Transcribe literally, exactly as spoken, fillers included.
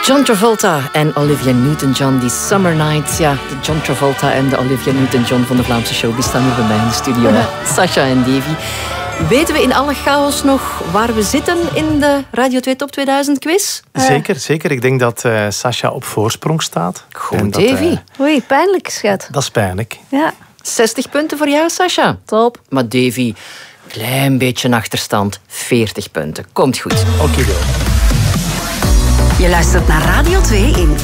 John Travolta en Olivia Newton-John, die Summer Nights. Ja, de John Travolta en de Olivia Newton-John van de Vlaamse show, die staan hier bij mij in de studio. Ja. Sascha en Davy. Weten we in alle chaos nog waar we zitten in de Radio twee Top tweeduizend quiz? Zeker, zeker. Ik denk dat uh, Sascha op voorsprong staat. Goed, Davy. Uh, Oei, pijnlijk, schat. Dat is pijnlijk. Ja. zestig punten voor jou, Sascha. Top. Maar Davy, klein beetje achterstand. veertig punten. Komt goed. Oké, Je luistert naar Radio twee in